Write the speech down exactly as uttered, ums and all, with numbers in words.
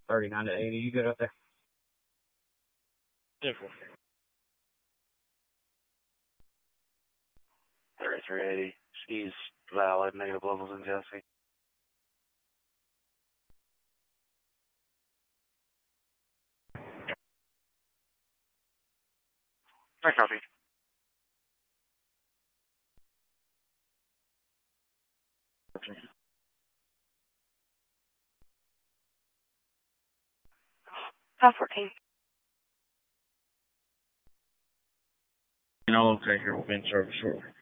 thirty-nine to eighty. You good up there? Different. thirty-three eighty. Skis valid. Negative levels in Jesse. I copy. five fourteen. And I'll take your wind service shortly.